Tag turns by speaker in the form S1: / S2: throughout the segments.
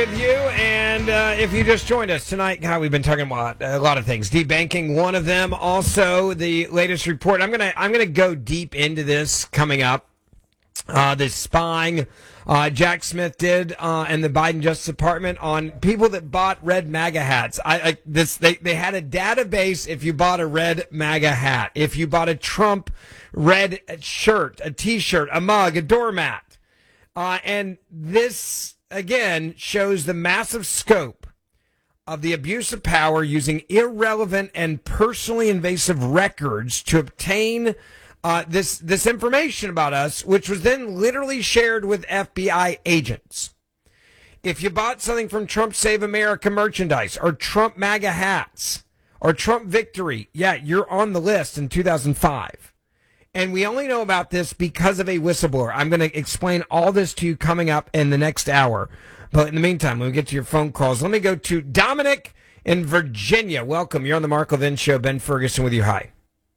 S1: With you, and if you just joined us tonight, God, we've been talking about a lot of things. Debanking, one of them. Also, the latest report. I'm gonna go deep into this coming up. This spying Jack Smith did, and the Biden Justice Department on people that bought red MAGA hats. They had a database. If you bought a red MAGA hat, if you bought a Trump red shirt, a T-shirt, a mug, a doormat, and this. Again, shows the massive scope of the abuse of power using irrelevant and personally invasive records to obtain this information about us, which was then literally shared with FBI agents. If you bought something from Trump Save America merchandise or Trump MAGA hats or Trump Victory, yeah, you're on the list in 2005. And we only know about this because of a whistleblower. I'm going to explain all this to you coming up in the next hour. But in the meantime, when we get to your phone calls, let me go to Dominic in Virginia. Welcome. You're on the Mark Levin Show. Ben Ferguson with you. Hi.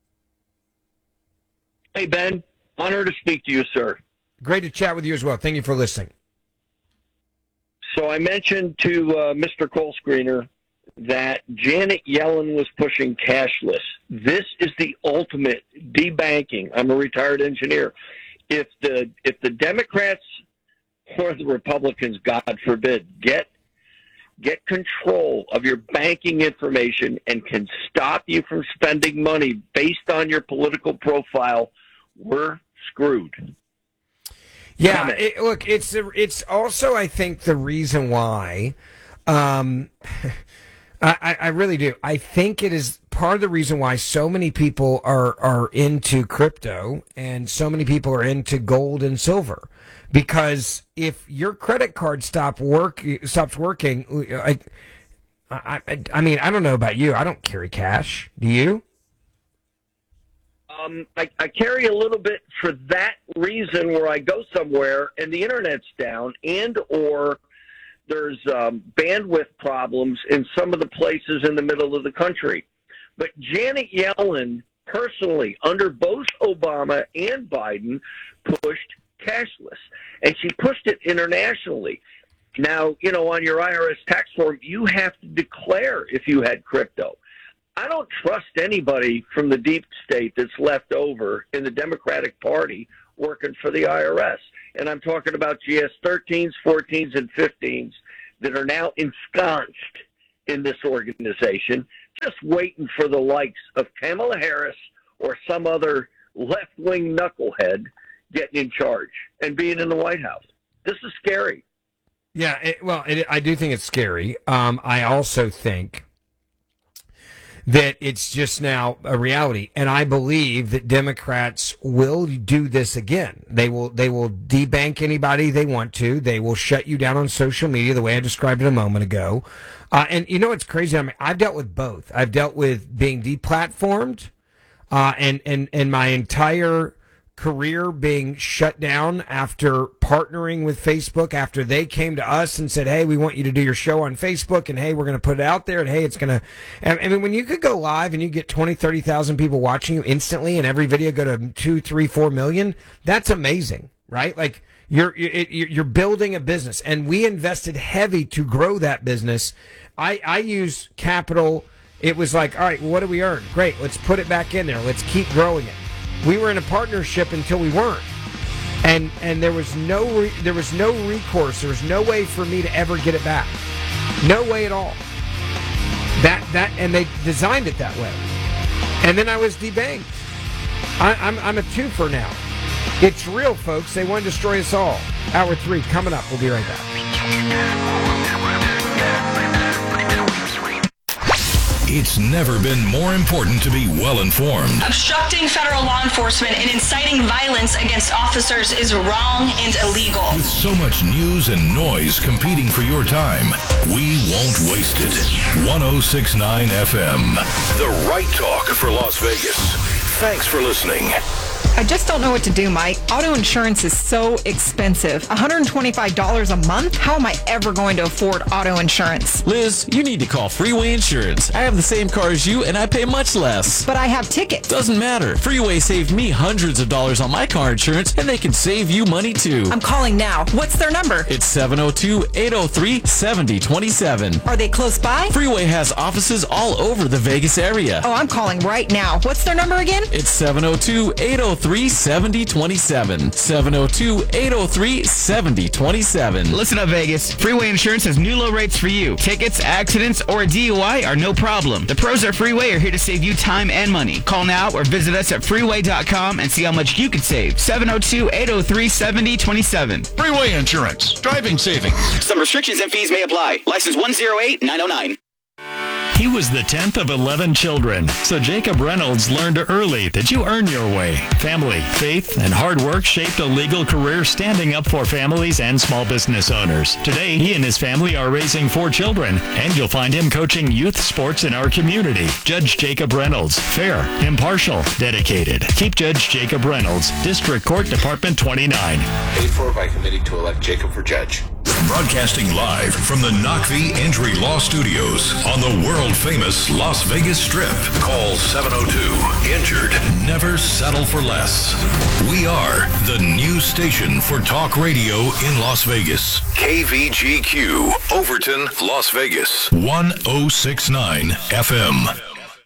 S2: Hey, Ben. Honor to speak to you, sir.
S1: Great to chat with you as well. Thank you for listening.
S2: So I mentioned to Mr. Cole Screener that Janet Yellen was pushing cashless. This is the ultimate debanking. I'm a retired engineer. If the Democrats or the Republicans, God forbid, get control of your banking information and can stop you from spending money based on your political profile, we're screwed.
S1: Yeah, look, it's also, I think, the reason why. I really do. I think it is part of the reason why so many people are into crypto and so many people are into gold and silver. Because if your credit card stops working, I mean, I don't know about you. I don't carry cash. Do you?
S2: I carry a little bit for that reason where I go somewhere and the internet's down and or there's bandwidth problems in some of the places in the middle of the country. But Janet Yellen, personally, under both Obama and Biden, pushed cashless. And she pushed it internationally. Now, you know, on your IRS tax form, you have to declare if you had crypto. I don't trust anybody from the deep state that's left over in the Democratic Party working for the IRS. And I'm talking about GS-13s, 14s, and 15s that are now ensconced in this organization, just waiting for the likes of Kamala Harris or some other left-wing knucklehead getting in charge and being in the White House. This is scary.
S1: Yeah, I do think it's scary. I also think that it's just now a reality. And I believe that Democrats will do this again. They will debank anybody they want to. They will shut you down on social media the way I described it a moment ago. And you know what's crazy? I mean, I've dealt with both. I've dealt with being deplatformed and my entire career being shut down after partnering with Facebook, after they came to us and said, hey, we want you to do your show on Facebook, and hey, we're going to put it out there, and hey, it's going to, I mean, when you could go live and you get 20, 30,000 people watching you instantly and every video go to 2, 3, 4 million, that's amazing, right? Like you're building a business, and we invested heavy to grow that business. I use capital. It was like, all right, what do we earn? Great. Let's put it back in there. Let's keep growing it. We were in a partnership until we weren't, and there was no recourse. There was no way for me to ever get it back. No way at all. And they designed it that way. And then I was debanked. I'm a twofer now. It's real, folks. They want to destroy us all. Hour 3 coming up. We'll be right back.
S3: It's never been more important to be well-informed.
S4: Obstructing federal law enforcement and inciting violence against officers is wrong and illegal.
S3: With so much news and noise competing for your time, we won't waste it. 106.9 FM. The right talk for Las Vegas. Thanks for listening.
S5: I just don't know what to do, Mike. Auto insurance is so expensive. $125 a month? How am I ever going to afford auto insurance?
S6: Liz, you need to call Freeway Insurance. I have the same car as you, and I pay much less.
S5: But I have tickets.
S6: Doesn't matter. Freeway saved me hundreds of dollars on my car insurance, and they can save you money too.
S5: I'm calling now. What's their number?
S6: It's 702-803-7027.
S5: Are they close by?
S6: Freeway has offices all over the Vegas area.
S5: Oh, I'm calling right now. What's their number again?
S6: It's 702-803-7027. 702-803-7027.
S7: Listen up, Vegas. Freeway Insurance has new low rates for you. Tickets, accidents, or a DUI are no problem. The pros at Freeway are here to save you time and money. Call now or visit us at freeway.com and see how much you could save. 702-803-7027.
S3: Freeway Insurance. Driving savings.
S7: Some restrictions and fees may apply. License 108909.
S8: He was the 10th of 11 children, so Jacob Reynolds learned early that you earn your way. Family, faith, and hard work shaped a legal career standing up for families and small business owners. Today, he and his family are raising 4 children, and you'll find him coaching youth sports in our community. Judge Jacob Reynolds. Fair, impartial, dedicated. Keep Judge Jacob Reynolds, District Court Department 29.
S9: Paid for by committee to elect Jacob for judge.
S3: Broadcasting live from the Knock V Injury Law Studios on the world-famous Las Vegas Strip. Call 702-INJURED. Never settle for less. We are the new station for talk radio in Las Vegas. KVGQ, Overton, Las Vegas. 1069 FM.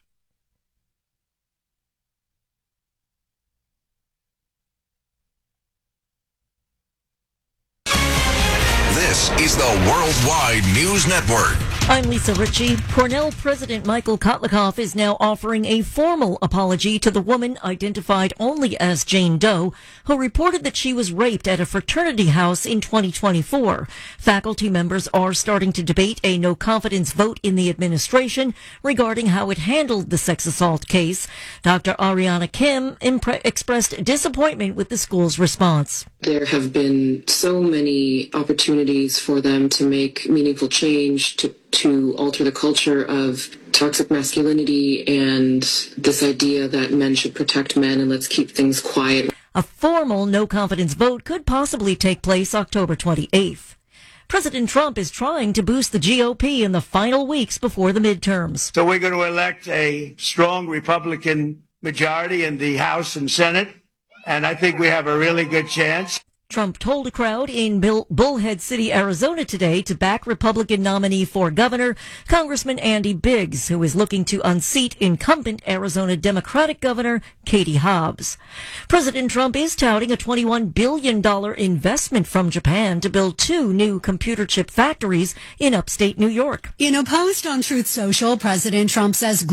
S3: This is the Worldwide News Network.
S10: I'm Lisa Ritchie. Cornell President Michael Kotlikoff is now offering a formal apology to the woman identified only as Jane Doe, who reported that she was raped at a fraternity house in 2024. Faculty members are starting to debate a no-confidence vote in the administration regarding how it handled the sex assault case. Dr. Ariana Kim expressed disappointment with the school's response.
S11: There have been so many opportunities for them to make meaningful change, to alter the culture of toxic masculinity and this idea that men should protect men and let's keep things quiet.
S10: A formal no-confidence vote could possibly take place October 28th. President Trump is trying to boost the GOP in the final weeks before the midterms.
S12: So we're going to elect a strong Republican majority in the House and Senate, and I think we have a really good chance.
S10: Trump told a crowd in Bullhead City, Arizona today to back Republican nominee for governor, Congressman Andy Biggs, who is looking to unseat incumbent Arizona Democratic Governor Katie Hobbs. President Trump is touting a $21 billion investment from Japan to build 2 new computer chip factories in upstate New York.
S13: In a post on Truth Social, President Trump says